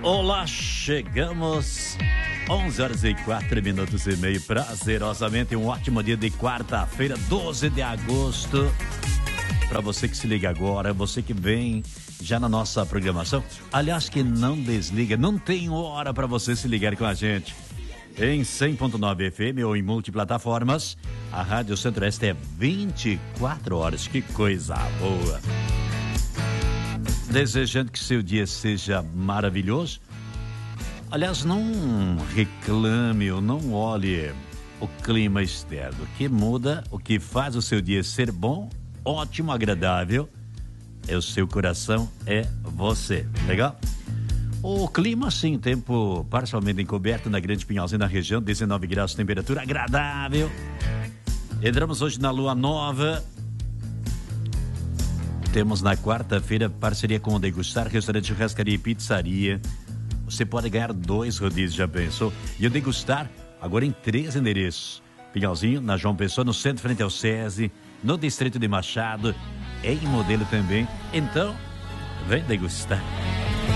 Olá, chegamos 11 horas e 4 minutos e meio, prazerosamente um ótimo dia de quarta-feira, 12 de agosto. Para você que se liga agora, você que vem já na nossa programação, aliás, que não desliga, não tem hora para você se ligar com a gente. Em 100.9 FM ou em multiplataformas, a Rádio Centro-Oeste é 24 horas, que coisa boa. Desejando que seu dia seja maravilhoso. Aliás, não reclame ou não olhe o clima externo. O que muda, o que faz o seu dia ser bom, ótimo, agradável, é o seu coração, é você. Legal? O clima, sim, tempo parcialmente encoberto na Grande Pinhalzinho, na região, 19 graus, temperatura agradável. Entramos hoje na lua nova. Temos na quarta-feira parceria com o Degustar, restaurante, churrascaria e pizzaria. Você pode ganhar 2 rodízios, já pensou? E o Degustar, agora em 3 endereços. Pinhalzinho, na João Pessoa, no centro, frente ao SESI, no distrito de Machado, em Modelo também. Então, vem degustar.